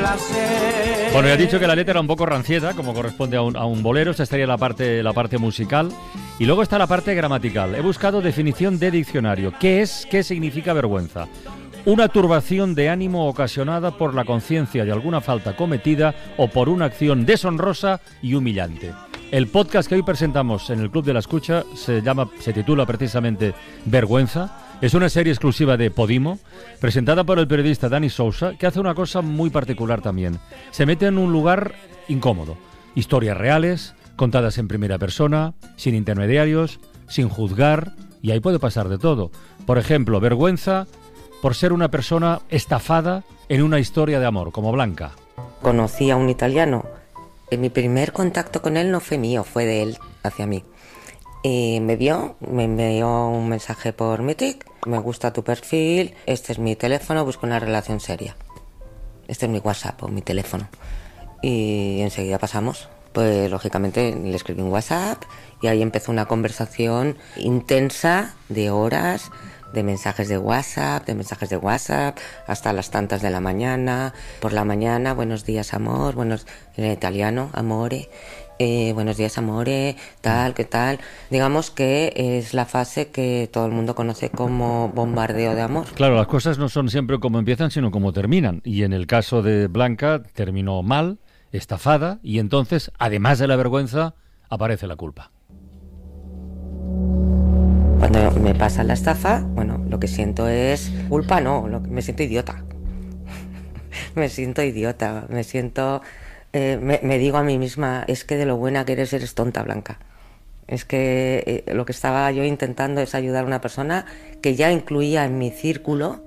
placer. Bueno, ya he dicho que la letra era un poco rancieta, como corresponde a un bolero. Esta estaría la parte musical. Y luego está la parte gramatical. He buscado definición de diccionario. ¿Qué significa vergüenza? Una turbación de ánimo ocasionada por la conciencia de alguna falta cometida o por una acción deshonrosa y humillante. El podcast que hoy presentamos en el Club de la Escucha se titula precisamente Vergüenza. Es una serie exclusiva de Podimo, presentada por el periodista Dani Sousa, que hace una cosa muy particular también. Se mete en un lugar incómodo. Historias reales, contadas en primera persona, sin intermediarios, sin juzgar, y ahí puede pasar de todo. Por ejemplo, vergüenza por ser una persona estafada en una historia de amor, como Blanca. Conocí a un italiano. Mi primer contacto con él no fue mío, fue de él hacia mí. Me envió un mensaje por Mythic. Me gusta tu perfil, este es mi teléfono, busco una relación seria. Este es mi WhatsApp o mi teléfono. Y enseguida pasamos. Pues lógicamente le escribí un WhatsApp y ahí empezó una conversación intensa de horas, de mensajes de WhatsApp, hasta las tantas de la mañana. Por la mañana, buenos días amor, en italiano, amore. Buenos días amore, tal, ¿qué tal? Digamos que es la fase que todo el mundo conoce como bombardeo de amor. Claro, las cosas no son siempre como empiezan, sino como terminan. Y en el caso de Blanca, terminó mal, estafada, y entonces, además de la vergüenza, aparece la culpa. Cuando me pasa la estafa, bueno, lo que siento es culpa, me siento idiota. me digo a mí misma, es que de lo buena que eres tonta, Blanca. Es que lo que estaba yo intentando es ayudar a una persona que ya incluía en mi círculo.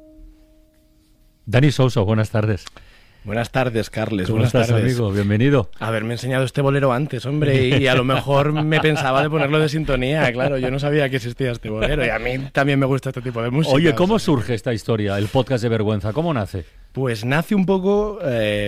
Dani Sousa, buenas tardes. Buenas tardes, Carles. ¿Cómo estás, amigo? Bienvenido. Haberme enseñado este bolero antes, hombre, y a lo mejor me pensaba de ponerlo de sintonía, claro, yo no sabía que existía este bolero, y a mí también me gusta este tipo de música. Oye, ¿cómo surge esta historia, el podcast de Vergüenza? ¿Cómo nace? Pues nace un poco...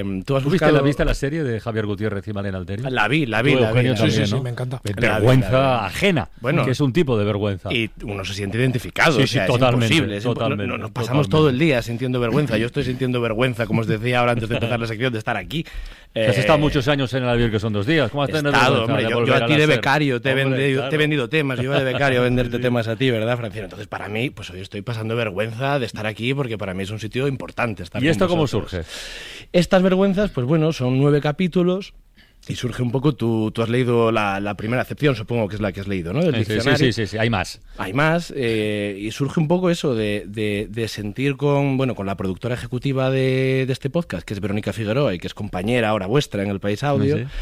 ¿Viste la serie de Javier Gutiérrez y Malena Alterio? La vi. También, Sí, ¿no? me encanta. Vergüenza ajena, bueno, que es un tipo de vergüenza. Y uno se siente identificado, sí, totalmente, es imposible. Totalmente, Nos pasamos todo el día sintiendo vergüenza. Yo estoy sintiendo vergüenza, como os decía ahora antes de empezar la sección, de estar aquí. Has estado muchos años en el Albir, que son 2 días. ¿Cómo has tenido vergüenza? Hombre, yo a ti de becario te he vendido temas. Yo iba de becario a venderte temas a ti, ¿verdad, Francino? Entonces, para mí, pues hoy estoy pasando vergüenza de estar aquí, porque para mí es un sitio importante estar. ¿Y esto cómo vosotros. surge? Estas vergüenzas, pues bueno, son 9 capítulos. Y surge un poco, tú has leído la primera acepción, supongo que es la que has leído, ¿no? Del diccionario. Sí, hay más. Hay más, y surge un poco eso de sentir con la productora ejecutiva de este podcast, que es Verónica Figueroa, y que es compañera ahora vuestra en El País Audio, sí.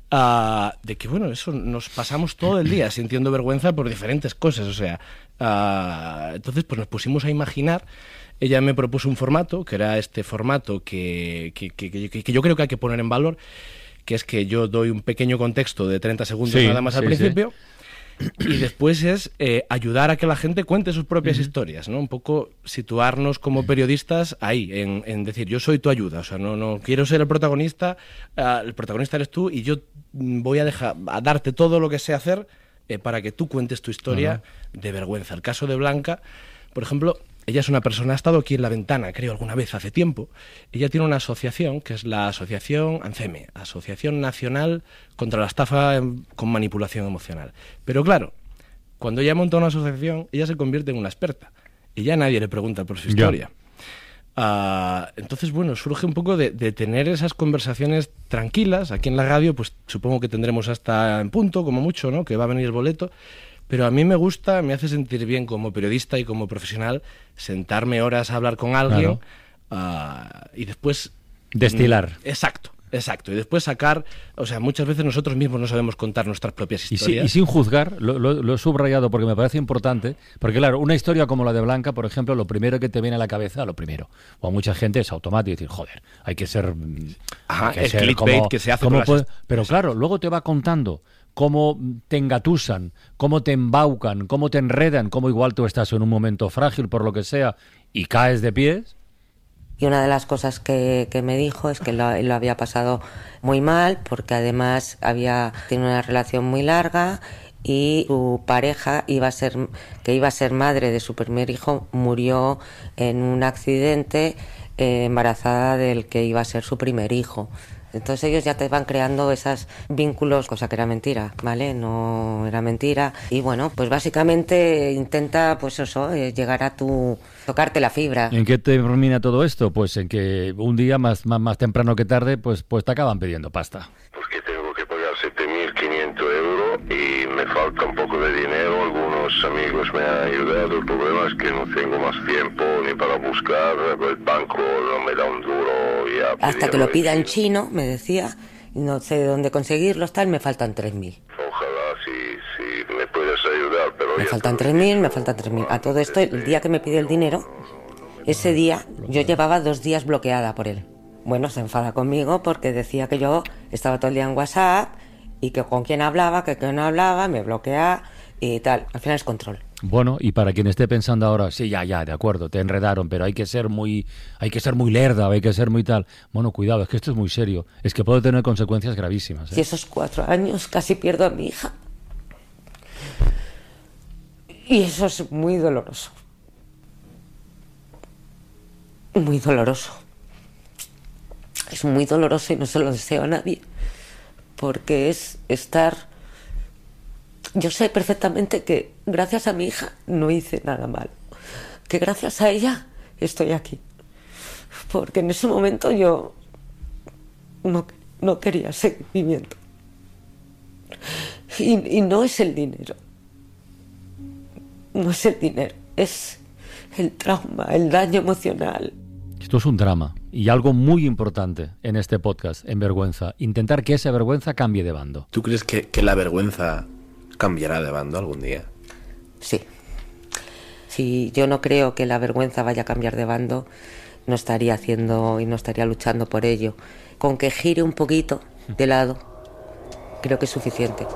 De que, eso nos pasamos todo el día sintiendo vergüenza por diferentes cosas, o sea, entonces pues nos pusimos a imaginar. Ella me propuso un formato, que era este formato que yo creo que hay que poner en valor, que es que yo doy un pequeño contexto de 30 segundos nada más al principio, y después es ayudar a que la gente cuente sus propias historias, ¿no? Un poco situarnos como periodistas ahí, en decir, yo soy tu ayuda, o sea, no quiero ser el protagonista eres tú, y yo voy a darte todo lo que sé hacer para que tú cuentes tu historia de vergüenza. El caso de Blanca, por ejemplo... Ella es una persona, ha estado aquí en La Ventana, creo, alguna vez hace tiempo. Ella tiene una asociación, que es la asociación ANCEME, Asociación Nacional contra la Estafa con Manipulación Emocional. Pero claro, cuando ella monta una asociación, ella se convierte en una experta. Y ya nadie le pregunta por su historia. Entonces, surge un poco de tener esas conversaciones tranquilas. Aquí en la radio, pues supongo que tendremos hasta en punto, como mucho, ¿no? Que va a venir el boleto. Pero a mí me gusta, me hace sentir bien como periodista y como profesional sentarme horas a hablar con alguien, y después... Destilar. Exacto. Y después sacar... O sea, muchas veces nosotros mismos no sabemos contar nuestras propias historias. Y sin juzgar, lo he subrayado porque me parece importante, porque claro, una historia como la de Blanca, por ejemplo, lo primero que te viene a la cabeza, o a mucha gente es automático, decir, joder, hay que ser... el clickbait que se hace con Pero claro, luego te va contando cómo te engatusan, cómo te embaucan, cómo te enredan, cómo igual tú estás en un momento frágil por lo que sea y caes de pies. Y una de las cosas que me dijo es que lo había pasado muy mal, porque además había tenido una relación muy larga y su pareja iba a ser madre de su primer hijo, murió en un accidente embarazada del que iba a ser su primer hijo. Entonces ellos ya te van creando esos vínculos, cosa que era mentira, ¿vale? No era mentira. Y bueno, pues básicamente intenta, pues eso, llegar a tocarte la fibra. ¿En qué termina todo esto? Pues en que un día más temprano que tarde, pues te acaban pidiendo pasta. Porque tengo que pagar 7.500 euros y me falta un poco de dinero. Algunos amigos me han ayudado. El problema es que no tengo más tiempo ni para buscar. El banco no me da un duro. Hasta que lo pida en chino, me decía, no sé de dónde conseguirlos, tal, me faltan 3.000. Ojalá si me puedes ayudar, pero... Me faltan 3.000. A todo esto, el día que me pide el dinero, ese día yo llevaba 2 días bloqueada por él. Bueno, se enfada conmigo porque decía que yo estaba todo el día en WhatsApp y que con quién hablaba, que no hablaba, me bloquea y tal. Al final es control. Bueno, y para quien esté pensando ahora, sí, ya, de acuerdo, te enredaron, pero hay que ser muy lerda, hay que ser muy tal. Bueno, cuidado, es que esto es muy serio. Es que puede tener consecuencias gravísimas. Y esos 4 años casi pierdo a mi hija. Y eso es muy doloroso. Muy doloroso. Es muy doloroso y no se lo deseo a nadie. Porque es estar... Yo sé perfectamente que gracias a mi hija no hice nada mal. Que gracias a ella estoy aquí. Porque en ese momento yo no quería seguimiento. Y no es el dinero. No es el dinero. Es el trauma, el daño emocional. Esto es un drama y algo muy importante en este podcast, en Vergüenza. Intentar que esa vergüenza cambie de bando. ¿Tú crees que la vergüenza cambiará de bando algún día? Sí. Si yo no creo que la vergüenza vaya a cambiar de bando, no estaría haciendo y no estaría luchando por ello. Con que gire un poquito de lado, creo que es suficiente.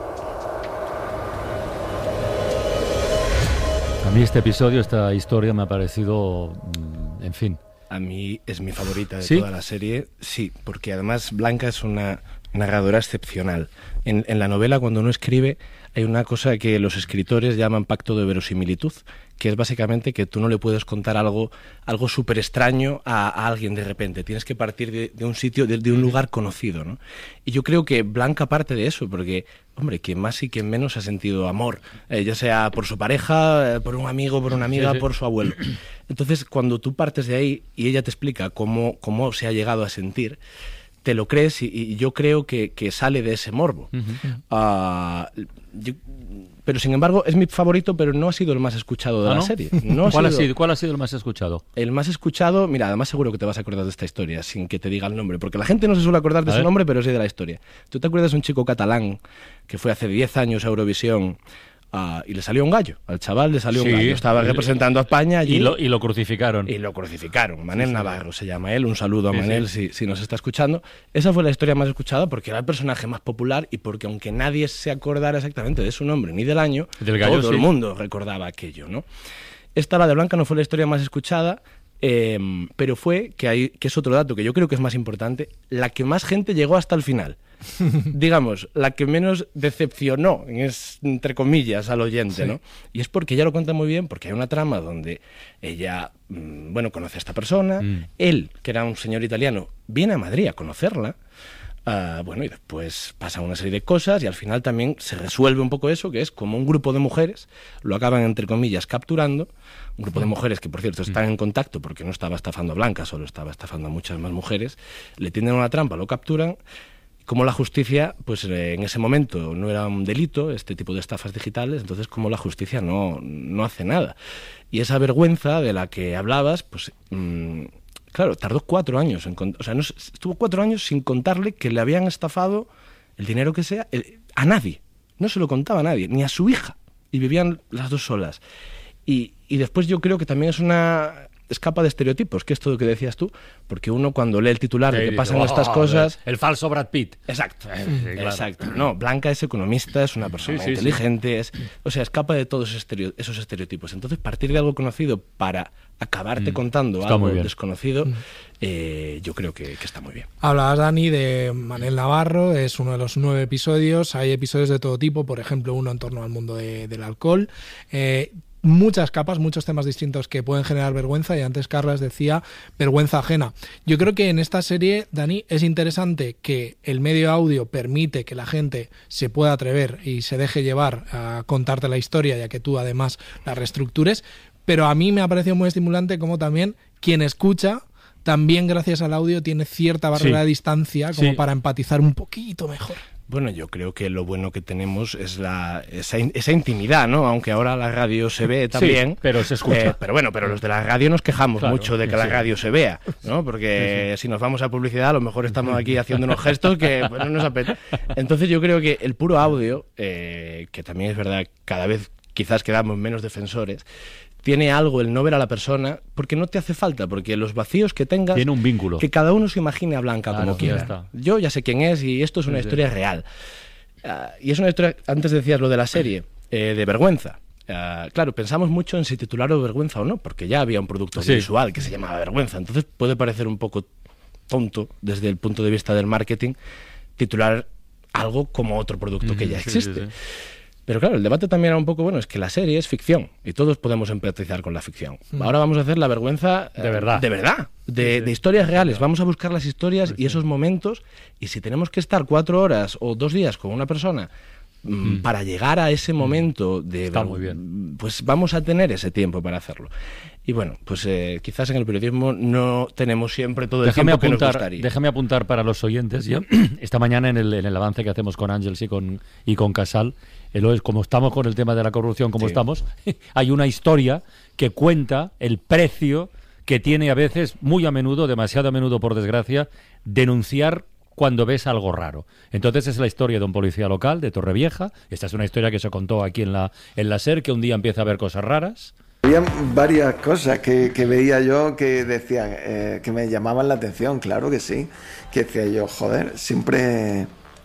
A mí este episodio, esta historia me ha parecido, en fin. A mí es mi favorita de ¿Sí? toda la serie, sí, porque además Blanca es una narradora excepcional. En la novela, cuando uno escribe, hay una cosa que los escritores llaman pacto de verosimilitud, que es básicamente que tú no le puedes contar algo súper extraño a alguien de repente. Tienes que partir de un sitio, de un lugar conocido, ¿no? Y yo creo que Blanca parte de eso, porque, hombre, quien más y quien menos ha sentido amor, ya sea por su pareja, por un amigo, por una amiga, por su abuelo. Entonces, cuando tú partes de ahí y ella te explica cómo se ha llegado a sentir, te lo crees y yo creo que sale de ese morbo. Pero sin embargo es mi favorito, pero no ha sido el más escuchado de la serie. ¿Cuál ha sido el más escuchado? El más escuchado, mira, además seguro que te vas a acordar de esta historia sin que te diga el nombre, porque la gente no se suele acordar de su nombre, pero sí de la historia. ¿Tú te acuerdas de un chico catalán que fue hace 10 años a Eurovisión y le salió un gallo? Al chaval le salió un gallo. Estaba representando a España allí. Y lo crucificaron. Y lo crucificaron. Manel Navarro se llama él. Un saludo a Manel si nos está escuchando. Esa fue la historia más escuchada porque era el personaje más popular y porque aunque nadie se acordara exactamente de su nombre ni del año, del gallo, todo el mundo recordaba aquello, ¿no? Esta, la de Blanca, no fue la historia más escuchada, pero fue, que es otro dato que yo creo que es más importante, la que más gente llegó hasta el final. Digamos, la que menos decepcionó, entre comillas, al oyente, ¿no? Y es porque ella lo cuenta muy bien, porque hay una trama donde ella, conoce a esta persona, él, que era un señor italiano, viene a Madrid a conocerla, y después pasan una serie de cosas y al final también se resuelve un poco eso, que es como un grupo de mujeres lo acaban, entre comillas, capturando, un grupo de mujeres que, por cierto, están en contacto porque no estaba estafando a Blanca, solo estaba estafando a muchas más mujeres, le tienden una trampa, lo capturan. Como la justicia, pues en ese momento no era un delito, este tipo de estafas digitales, entonces como la justicia no hace nada. Y esa vergüenza de la que hablabas, pues claro, tardó 4 años, estuvo 4 años sin contarle que le habían estafado el dinero que sea a nadie. No se lo contaba a nadie, ni a su hija. Y vivían las dos solas. Y después yo creo que también es una escapa de estereotipos, que es todo lo que decías tú, porque uno cuando lee el titular de que pasan estas cosas... El falso Brad Pitt. Exacto, exacto. No, Blanca es economista, es una persona inteligente, escapa de todos esos estereotipos. Entonces, partir de algo conocido para acabarte contando algo desconocido, yo creo que está muy bien. Hablabas, Dani, de Manel Navarro, es uno de los 9 episodios, hay episodios de todo tipo, por ejemplo, uno en torno al mundo del alcohol. muchas capas, muchos temas distintos que pueden generar vergüenza, y antes Carlas decía vergüenza ajena. Yo creo que en esta serie, Dani, es interesante que el medio audio permite que la gente se pueda atrever y se deje llevar a contarte la historia, ya que tú además la reestructures, pero a mí me ha parecido muy estimulante como también quien escucha también gracias al audio tiene cierta barrera de distancia como para empatizar un poquito mejor. Bueno, yo creo que lo bueno que tenemos es esa intimidad, ¿no? Aunque ahora la radio se ve también. Sí, pero se escucha. Pero los de la radio nos quejamos mucho de que la radio se vea, ¿no? Porque si nos vamos a publicidad, a lo mejor estamos aquí haciendo unos gestos que no nos apetece. Entonces yo creo que el puro audio, que también es verdad, cada vez quizás quedamos menos defensores, tiene algo el no ver a la persona, porque no te hace falta, porque los vacíos que tengas... Tiene un vínculo. Que cada uno se imagine a Blanca como quiera. Está. Yo ya sé quién es y esto es una historia real. Y es una historia, antes decías lo de la serie, de vergüenza. Claro, pensamos mucho en si titularlo Vergüenza o no, porque ya había un producto visual que se llamaba Vergüenza. Entonces puede parecer un poco tonto, desde el punto de vista del marketing, titular algo como otro producto que ya existe. Sí. Pero claro, el debate también era un poco, bueno, es que la serie es ficción y todos podemos empatizar con la ficción. Ahora vamos a hacer la vergüenza de verdad. De historias reales. Vamos a buscar las historias y esos momentos, y si tenemos que estar 4 horas o 2 días con una persona para llegar a ese momento está muy bien. Pues vamos a tener ese tiempo para hacerlo. Y bueno, pues quizás en el periodismo no tenemos siempre todo el tiempo que nos gustaría. Déjame apuntar para los oyentes. Yo, esta mañana en el avance que hacemos con Ángels y con Casal, como estamos con el tema de la corrupción, como estamos, hay una historia que cuenta el precio que tiene a veces, muy a menudo, demasiado a menudo por desgracia, denunciar cuando ves algo raro. Entonces es la historia de un policía local de Torrevieja. Esta es una historia que se contó aquí en la SER, que un día empieza a ver cosas raras. Había varias cosas que veía yo que decían, que me llamaban la atención, claro que sí. Que decía yo, joder, siempre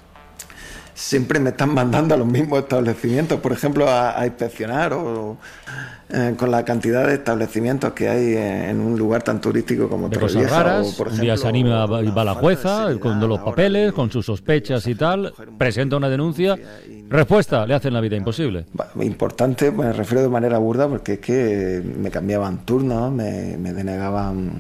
me están mandando a los mismos establecimientos, por ejemplo, a inspeccionar, con la cantidad de establecimientos que hay en un lugar tan turístico como Torrevieja. De cosas raras, o, por ejemplo, un día se anima, va la jueza con los papeles, con sus sospechas y tal, presenta una denuncia, respuesta, le hacen la vida imposible. Importante, me refiero de manera burda, porque es que me cambiaban turnos, me denegaban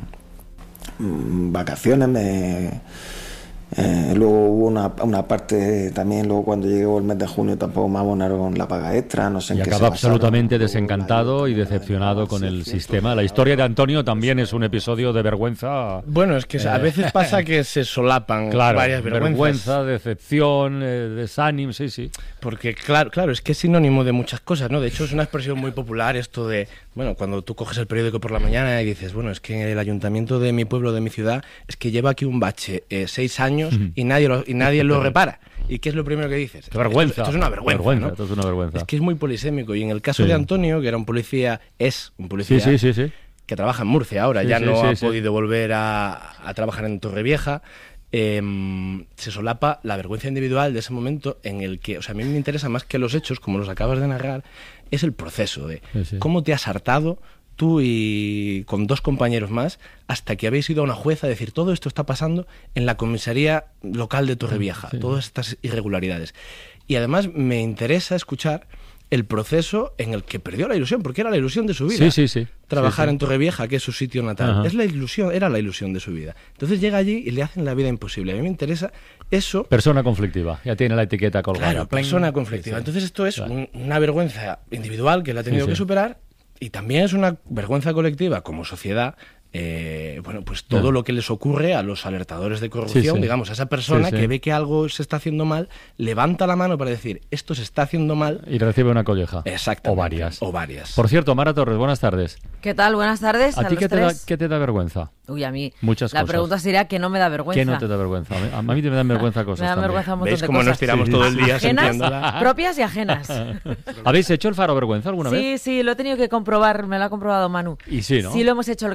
vacaciones, luego hubo una parte también, luego cuando llegó el mes de junio tampoco me abonaron la paga extra, no sé en qué. Y acaba absolutamente desencantado y decepcionado con el sistema. La historia de Antonio también es un episodio de vergüenza. Bueno, es que a veces pasa que se solapan varias vergüenzas. Vergüenza, decepción, desánimo, sí. Porque claro, es que es sinónimo de muchas cosas, ¿no? De hecho, es una expresión muy popular esto de, bueno, cuando tú coges el periódico por la mañana y dices, bueno, es que el ayuntamiento de mi pueblo, de mi ciudad, es que lleva aquí un bache 6 años y nadie lo repara. ¿Y qué es lo primero que dices? Vergüenza. Esto es una vergüenza, ¿no? Esto es una vergüenza. Es que es muy polisémico. Y en el caso de Antonio, que era un policía, que trabaja en Murcia ahora, ha podido volver a trabajar en Torrevieja, se solapa la vergüenza individual de ese momento en el que, o sea, a mí me interesa más que los hechos, como los acabas de narrar, es el proceso de cómo te has hartado tú y con 2 compañeros más, hasta que habéis ido a una jueza a decir, todo esto está pasando en la comisaría local de Torrevieja, todas estas irregularidades. Y además me interesa escuchar el proceso en el que perdió la ilusión, porque era la ilusión de su vida. Trabajar en Torrevieja, que es su sitio natal. Era la ilusión de su vida. Entonces llega allí y le hacen la vida imposible. A mí me interesa eso. Persona conflictiva, ya tiene la etiqueta colgada. Claro, persona conflictiva. Entonces esto es una vergüenza individual que él ha tenido que superar. Y también es una vergüenza colectiva como sociedad, pues todo lo que les ocurre a los alertadores de corrupción, digamos, a esa persona que ve que algo se está haciendo mal, levanta la mano para decir, esto se está haciendo mal. Y recibe una colleja. Exactamente. O varias. Por cierto, Mara Torres, buenas tardes. ¿Qué tal? Buenas tardes. ¿A ti qué te da vergüenza? Uy, a mí muchas la cosas. Pregunta sería ¿qué no me da vergüenza? ¿Qué no te da vergüenza? A mí me dan vergüenza cosas. Me dan vergüenza un montón de cómo cosas. Nos tiramos todo el día ajenas, propias y ajenas. ¿Habéis hecho el faro vergüenza alguna vez? Sí, lo he tenido que comprobar, me lo ha comprobado Manu. Y sí, ¿no? Sí, lo hemos hecho. Lo que pasa es que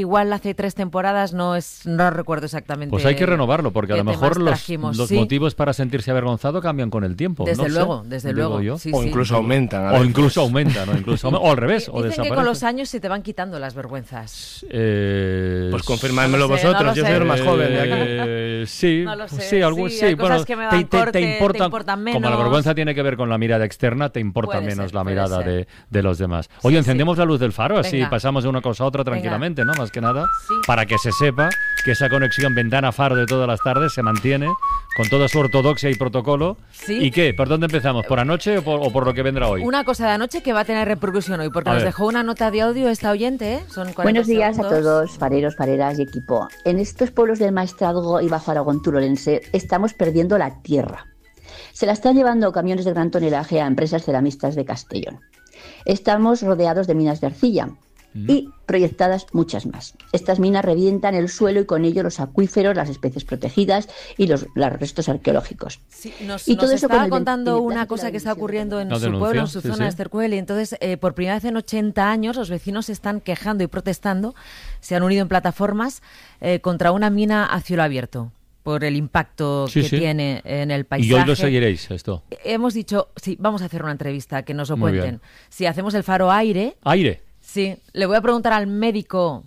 igual hace 3 temporadas, no recuerdo exactamente. Pues hay que renovarlo, porque a lo mejor los sí. motivos para sentirse avergonzado cambian con el tiempo. Desde luego. Sí, o incluso aumentan. O incluso aumentan, o al revés, o Dicen desaparecen. que con los años se te van quitando las vergüenzas. Pues confirmádmelo vosotros, yo soy el más joven de aquí. Sí, no lo sé. sí, hay cosas que me dan corte, te importan menos. Como la vergüenza tiene que ver con la mirada externa, te importa menos la mirada de los demás. Oye, encendemos la luz del faro, así pasamos de una cosa a otra tranquilamente, ¿no? Más que nada, para que se sepa que esa conexión ventana-faro de todas las tardes se mantiene con toda su ortodoxia y protocolo. ¿Sí? ¿Y qué? ¿Por dónde empezamos? ¿Por anoche o por lo que vendrá hoy? Una cosa de anoche que va a tener repercusión hoy, porque nos dejó una nota de audio esta oyente, ¿eh? Son 40 Buenos días segundos. a todos, fareros, fareras y equipo. En estos pueblos del Maestrazgo y Bajo Aragón turolense estamos perdiendo la tierra. Se la están llevando camiones de gran tonelaje a empresas ceramistas de Castellón. Estamos rodeados de minas de arcilla y proyectadas muchas más. Estas minas revientan el suelo y con ello los acuíferos, las especies protegidas y los restos arqueológicos. Sí, nos todo eso estaba con contando una cosa que está ocurriendo en su pueblo, en su zona de Estercuel, y entonces por primera vez en 80 años los vecinos se están quejando y protestando, se han unido en plataformas contra una mina a cielo abierto, por el impacto que tiene en el paisaje. Y hoy lo seguiréis esto. Hemos dicho, sí, vamos a hacer una entrevista, que nos lo Muy cuenten. bien. Si hacemos el faro aire... ¿Aire? Sí, le voy a preguntar al médico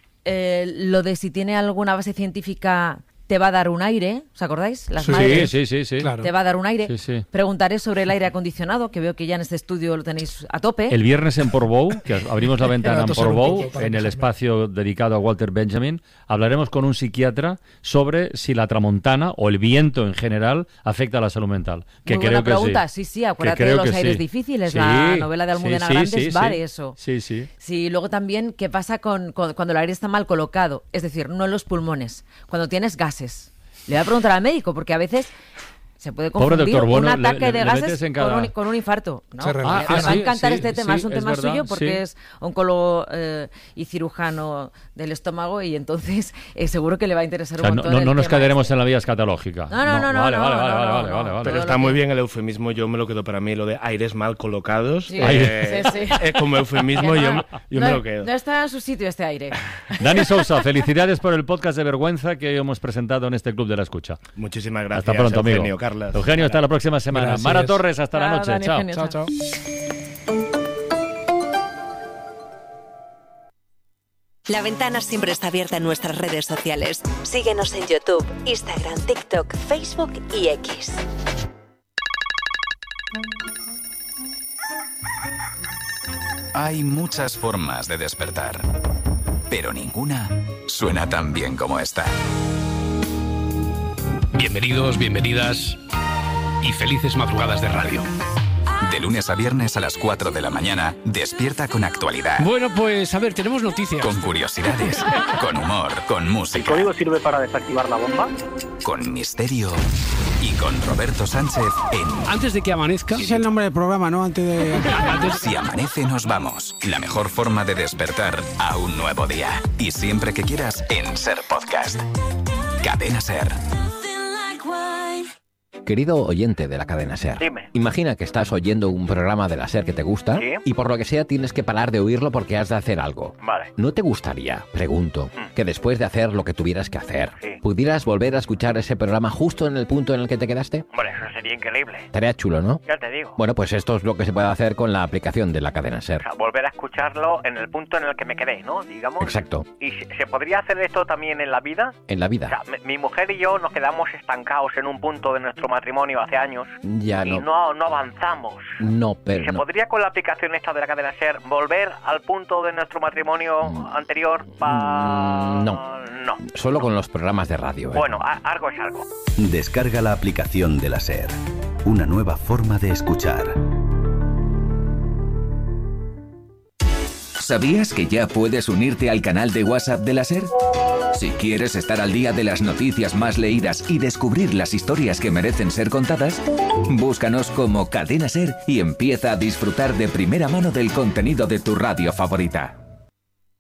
lo de si tiene alguna base científica, te va a dar un aire, ¿os acordáis? Las madres, sí. Claro. te va a dar un aire. Sí. Preguntaré sobre el aire acondicionado, que veo que ya en este estudio lo tenéis a tope. El viernes en Portbou, que abrimos la ventana en Era toser un Portbou, poco para en el empezar. espacio dedicado a Walter Benjamin, hablaremos con un psiquiatra sobre si la tramontana o el viento en general afecta a la salud mental. Que Muy creo buena pregunta, que sí, acuérdate creo de los que aires sí. difíciles, Sí, la novela de Almudena Grandes va de eso. Sí. Sí, luego también qué pasa cuando el aire está mal colocado, es decir, no en los pulmones, cuando tienes gases. Le voy a preguntar al médico, porque a veces se puede Pobre confundir doctor, bueno, un ataque le de metes gases en cada- con un infarto. ¿no? Se relaciona. Me va a sí, encantar sí, este tema, sí, es un es tema verdad, suyo porque sí. es oncólogo y cirujano del estómago y entonces seguro que le va a interesar O sea, un no montón el nos tema quedaremos este. en la vía escatológica. No. Vale. Todo Pero lo está que- muy bien el eufemismo, yo me lo quedo para mí, lo de aires mal colocados. Sí, sí. Es como eufemismo, yo No, me lo quedo. No está en su sitio este aire. Dani Sousa, felicidades por el podcast de vergüenza que hoy hemos presentado en este Club de la Escucha. Muchísimas gracias, Hasta pronto, Eugenio, amigo. Carlas. Eugenio, hasta la próxima semana. Gracias. Mara Torres, hasta la Chao, noche. Dani, Chao. Eugenio. Chao. La ventana siempre está abierta en nuestras redes sociales. Síguenos en YouTube, Instagram, TikTok, Facebook y X. Hay muchas formas de despertar, pero ninguna suena tan bien como esta. Bienvenidos, bienvenidas y felices madrugadas de radio. De lunes a viernes a las 4 de la mañana, despierta con actualidad. Bueno, pues a ver, tenemos noticias. Con curiosidades, con humor, con música. ¿El código sirve para desactivar la bomba? Con misterio y con Roberto Sánchez en Antes de que amanezca... Es el nombre del programa, ¿no? Antes de... Si amanece nos vamos. La mejor forma de despertar a un nuevo día. Y siempre que quieras en Ser Podcast. Cadena Ser. Querido oyente de la cadena SER, Dime. imagina que estás oyendo un programa de la SER que te gusta ¿Sí? y por lo que sea tienes que parar de oírlo porque has de hacer algo. Vale. ¿No te gustaría, pregunto, que después de hacer lo que tuvieras que hacer, Sí. pudieras volver a escuchar ese programa justo en el punto en el que te quedaste? Hombre, eso sería increíble. Estaría chulo, ¿no? Ya te digo. Bueno, pues esto es lo que se puede hacer con la aplicación de la cadena O SER. sea, volver a escucharlo en el punto en el que me quedé, ¿no? Digamos. Exacto. ¿Y se podría hacer esto también en la vida? En la O vida. sea, mi mujer y yo nos quedamos estancados en un punto de nuestro matrimonio hace años Ya y no. no avanzamos. No, pero ¿Se no. podría con la aplicación esta de la cadena SER volver al punto de nuestro matrimonio anterior? No. Solo con los programas de radio. Bueno, algo es algo. Descarga la aplicación de la SER. Una nueva forma de escuchar. ¿Sabías que ya puedes unirte al canal de WhatsApp de la SER? Si quieres estar al día de las noticias más leídas y descubrir las historias que merecen ser contadas, búscanos como Cadena SER y empieza a disfrutar de primera mano del contenido de tu radio favorita.